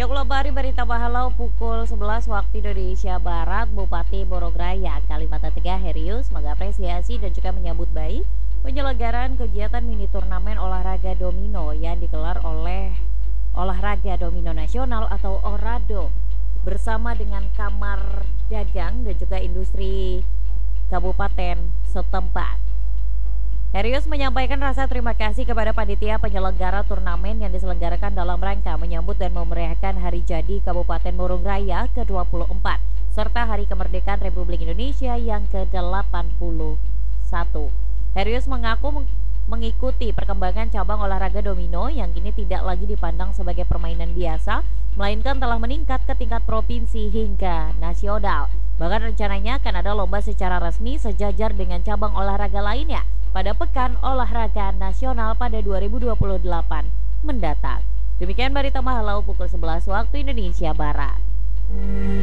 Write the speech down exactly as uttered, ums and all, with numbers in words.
Ya, Kulabari Berita Bahalau pukul sebelas waktu Indonesia Barat. Bupati Borograya, Kalimantan Tengah Herius mengapresiasi dan juga menyambut baik penyelenggaraan kegiatan mini turnamen olahraga domino yang digelar oleh Olahraga Domino Nasional atau ORADO bersama dengan Kamar Dagang dan juga Industri Kabupaten setempat. Herius menyampaikan rasa terima kasih kepada panitia penyelenggara turnamen yang diselenggarakan dalam rangka menyambut dan memeriahkan Hari Jadi Kabupaten Borograya ke dua puluh empat serta Hari Kemerdekaan Republik Indonesia yang ke delapan puluh satu. Herius mengaku meng- mengikuti perkembangan cabang olahraga domino yang kini tidak lagi dipandang sebagai permainan biasa, melainkan telah meningkat ke tingkat provinsi hingga nasional. Bahkan rencananya akan ada lomba secara resmi sejajar dengan cabang olahraga lainnya pada Pekan Olahraga Nasional pada dua ribu dua puluh delapan mendatang. Demikian Berita Bahalau pukul sebelas waktu Indonesia Barat.